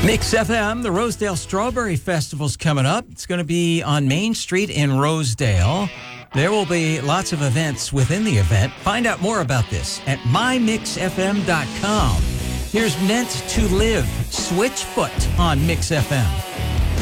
Mix FM, the Rosedale Strawberry Festival's coming up. It's going to be on Main Street in Rosedale. There will be lots of events within the event. Find out more about this at mymixfm.com. Here's Meant to Live, Switchfoot on Mix FM.